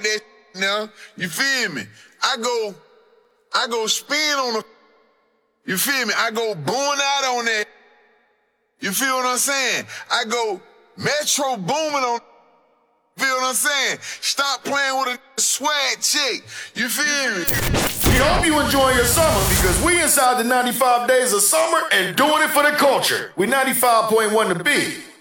with that now. You feel me? I go spin on the, you feel me? I go born out on that. You feel what I'm saying? I go Metro booming on, feel what I'm saying? Stop playing with a swag chick. You feel me? We hope you enjoy your summer because we inside the 95 days of summer and doing it for the culture. We 95.1 The Beat.